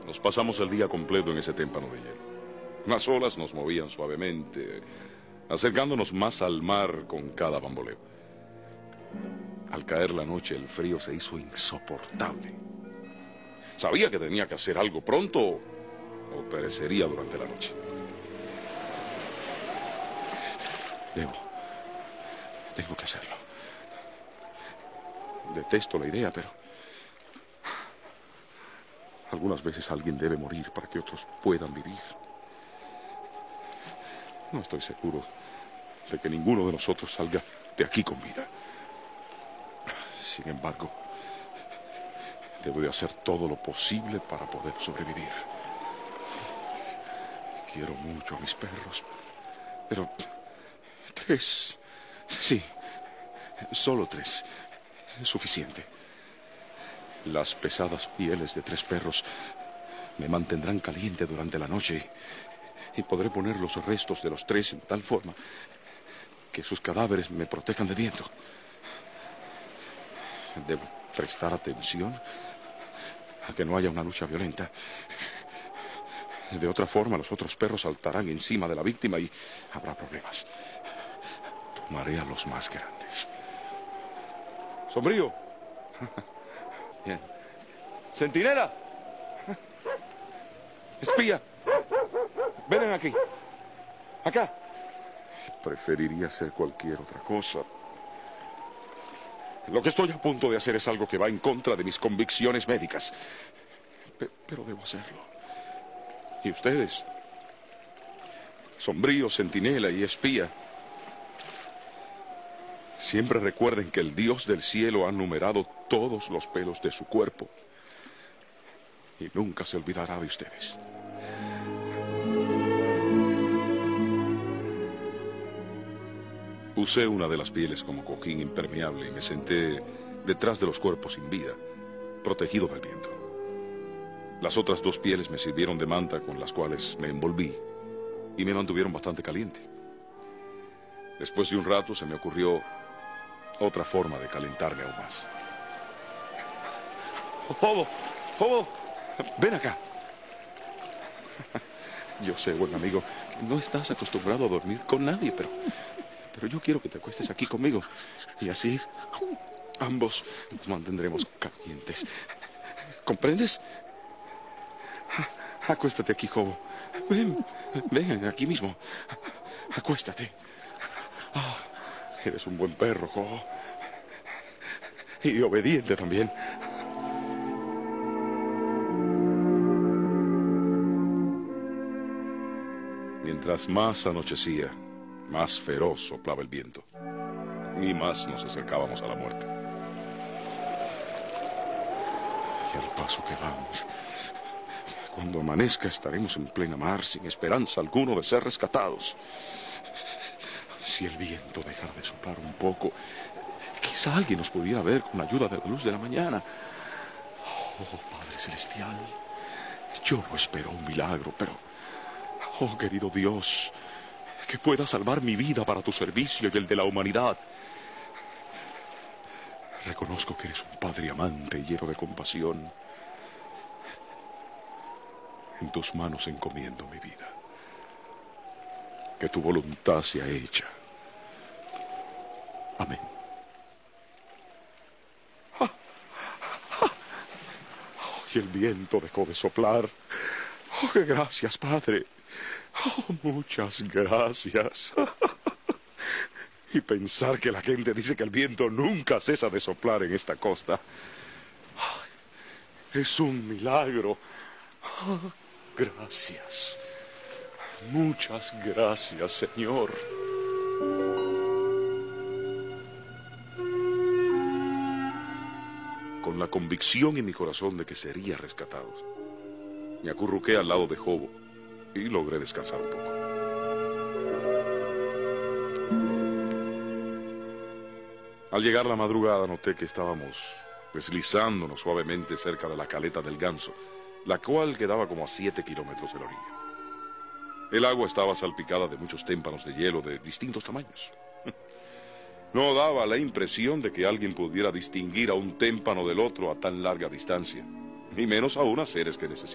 Nos pasamos el día completo en ese témpano de hielo. Las olas nos movían suavemente, acercándonos más al mar con cada bamboleo. Al caer la noche, el frío se hizo insoportable. Sabía que tenía que hacer algo pronto o perecería durante la noche. Tengo que hacerlo. Detesto la idea, pero algunas veces alguien debe morir para que otros puedan vivir. No estoy seguro de que ninguno de nosotros salga de aquí con vida. Sin embargo, debo de hacer todo lo posible para poder sobrevivir. Quiero mucho a mis perros, pero 3, sí, solo 3, es suficiente. Las pesadas pieles de 3 perros me mantendrán caliente durante la noche y podré poner los restos de los 3 en tal forma que sus cadáveres me protejan del viento. Debo prestar atención a que no haya una lucha violenta. De otra forma, los otros perros saltarán encima de la víctima y habrá problemas. Tomaré a los más grandes. Sombrío. Bien. Centinela. Espía. Ven aquí. Acá. Preferiría hacer cualquier otra cosa. Lo que estoy a punto de hacer es algo que va en contra de mis convicciones médicas. Pero debo hacerlo. ¿Y ustedes? Sombrío, centinela y espía. Siempre recuerden que el Dios del cielo ha numerado todos los pelos de su cuerpo. Y nunca se olvidará de ustedes. Usé una de las pieles como cojín impermeable y me senté detrás de los cuerpos sin vida, protegido del viento. Las otras 2 pieles me sirvieron de manta con las cuales me envolví y me mantuvieron bastante caliente. Después de un rato se me ocurrió otra forma de calentarme aún más. ¡Jobo! ¡Ven acá! Yo sé, buen amigo, que no estás acostumbrado a dormir con nadie, pero yo quiero que te acuestes aquí conmigo. Y así, ambos nos mantendremos calientes. ¿Comprendes? Acuéstate aquí, Jobo. Ven, aquí mismo. Acuéstate. Eres un buen perro, Jobo. Y obediente también. Mientras más anochecía, más feroz soplaba el viento, y más nos acercábamos a la muerte. Y al paso que vamos, cuando amanezca estaremos en plena mar, sin esperanza alguno de ser rescatados. Si el viento dejara de soplar un poco, quizá alguien nos pudiera ver con ayuda de la luz de la mañana. Oh, Padre Celestial, yo no espero un milagro, pero, oh, querido Dios, que pueda salvar mi vida para tu servicio y el de la humanidad. Reconozco que eres un Padre amante y lleno de compasión. En tus manos encomiendo mi vida. Que tu voluntad sea hecha. Amén. Y el viento dejó de soplar. Oh, qué gracias, Padre. Oh, muchas gracias. Y pensar que la gente dice que el viento nunca cesa de soplar en esta costa. Es un milagro. Gracias. Muchas gracias, Señor. Con la convicción en mi corazón de que sería rescatado, me acurruqué al lado de Jobo y logré descansar un poco. Al llegar la madrugada noté que estábamos deslizándonos suavemente cerca de la caleta del Ganso, la cual quedaba como a 7 kilómetros de la orilla. El agua estaba salpicada de muchos témpanos de hielo de distintos tamaños. No daba la impresión de que alguien pudiera distinguir a un témpano del otro a tan larga distancia, ni menos aún a seres que necesitaban